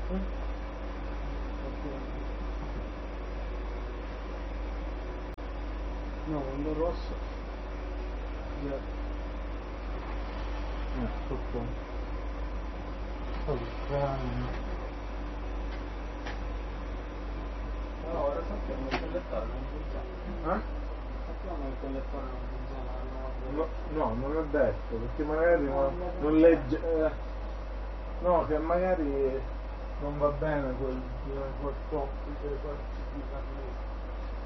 No, quello rosso. Troppo. No, ora sappiamo che il lettore non funziona. Sappiamo che il lettore non funziona. No, non ho detto, perché magari non legge. No, che magari non va bene quel soffice, quel